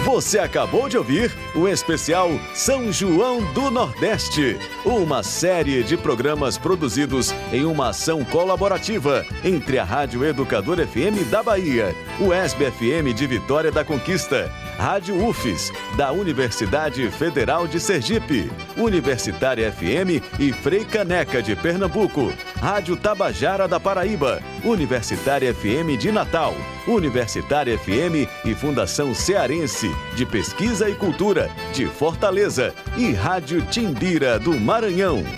Você acabou de ouvir o especial São João do Nordeste, uma série de programas produzidos em uma ação colaborativa entre a Rádio Educador FM da Bahia, o ESB FM de Vitória da Conquista, Rádio UFES, da Universidade Federal de Sergipe, Universitária FM e Frei Caneca de Pernambuco, Rádio Tabajara da Paraíba, Universitária FM de Natal, Universitária FM e Fundação Cearense de Pesquisa e Cultura de Fortaleza e Rádio Timbira do Maranhão.